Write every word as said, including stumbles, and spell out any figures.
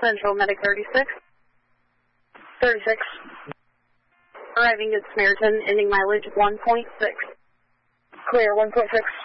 Central Medic thirty-six. thirty-six. Arriving at Samaritan, ending mileage one point six. Clear, one point six.